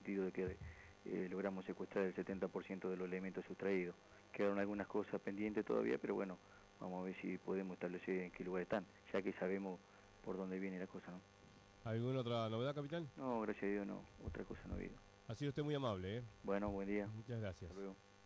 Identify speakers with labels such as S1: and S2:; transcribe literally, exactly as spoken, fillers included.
S1: sentido de que eh, logramos secuestrar el setenta por ciento de los elementos sustraídos. Quedaron algunas cosas pendientes todavía, pero bueno, vamos a ver si podemos establecer en qué lugar están, ya que sabemos por dónde viene la cosa, ¿no?
S2: ¿Alguna otra novedad, capitán?
S1: No, gracias a Dios no, otra cosa no ha habido.
S2: Ha sido usted muy amable, ¿eh?
S1: Bueno, buen día.
S2: Muchas gracias.
S1: Hasta luego.